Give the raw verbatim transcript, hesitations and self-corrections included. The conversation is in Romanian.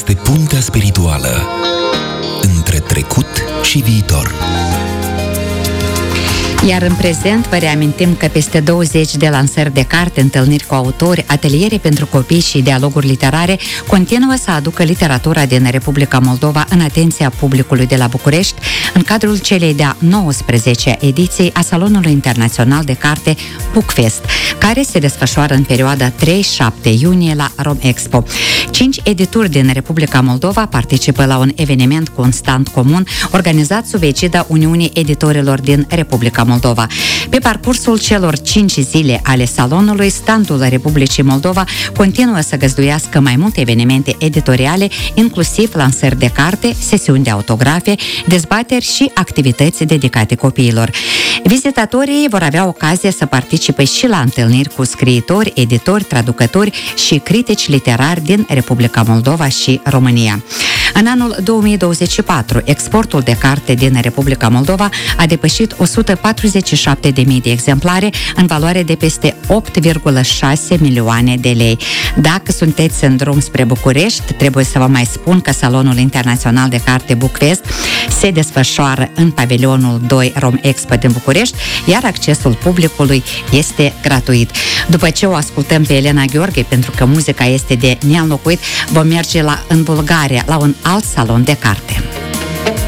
este puntea spirituală între trecut și viitor. Iar în prezent vă reamintim că peste douăzeci de lansări de carte, întâlniri cu autori, ateliere pentru copii și dialoguri literare continuă să aducă literatura din Republica Moldova în atenția publicului de la București în cadrul celei de-a nouăsprezecea ediții a Salonului Internațional de Carte Bookfest, care se desfășoară în perioada trei șapte iunie la Romexpo. Cinci edituri din Republica Moldova participă la un eveniment cu un stand comun organizat sub egida Uniunii Editorilor din Republica Moldova. Pe parcursul celor cinci zile ale salonului, standul Republicii Moldova continuă să găzduiască mai multe evenimente editoriale, inclusiv lansări de carte, sesiuni de autografe, dezbateri și activități dedicate copiilor. Vizitatorii vor avea ocazia să participe și la întâlniri cu scriitori, editori, traducători și critici literari din Republica Moldova și România. În anul două mii douăzeci și patru, exportul de carte din Republica Moldova a depășit o sută patruzeci și șapte de mii de exemplare în valoare de peste opt virgulă șase milioane de lei. Dacă sunteți în drum spre București, trebuie să vă mai spun că Salonul Internațional de Carte Bookfest se desfășoară în pavilionul doi Romexpo din București, iar accesul publicului este gratuit. După ce o ascultăm pe Elena Gheorghe, pentru că muzica este de neînlocuit, vom merge la, în Bulgaria la un alt salon de carte.